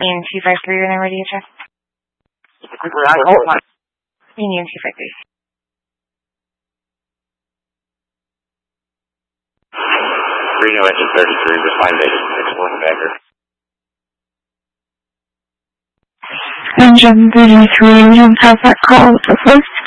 Union 253, your number DHS. Hold on. Union 253. 3 engine 33, respond to exploring Bagger. Engine 33, we don't have that call. The first